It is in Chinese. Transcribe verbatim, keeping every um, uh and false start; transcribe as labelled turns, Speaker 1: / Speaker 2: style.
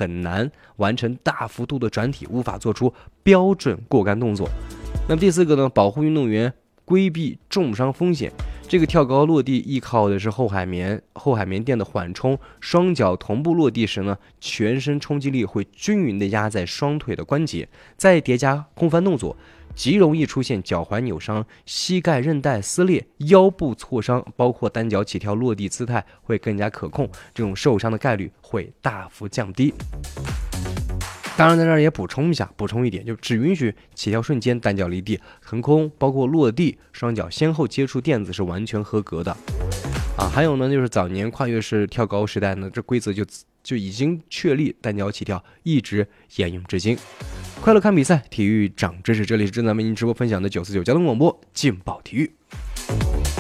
Speaker 1: 很难完成大幅度的转体，无法做出标准过杆动作。那么第四个呢，保护运动员规避重伤风险。这个跳高落地依靠的是后海绵后海绵垫的缓冲，双脚同步落地时呢，全身冲击力会均匀的压在双腿的关节，再叠加空翻动作，极容易出现脚踝扭伤、膝盖韧带撕裂、腰部挫伤，包括单脚起跳落地姿态会更加可控，这种受伤的概率会大幅降低。当然，在这儿也补充一下，补充一点，就只允许起跳瞬间单脚离地，腾空，包括落地，双脚先后接触垫子是完全合格的。啊，还有呢，就是早年跨越式跳高时代呢，这规则就就已经确立，单脚起跳一直沿用至今。快乐看比赛，体育长知识，这里是正在为您直播分享的九四九交通广播劲爆体育。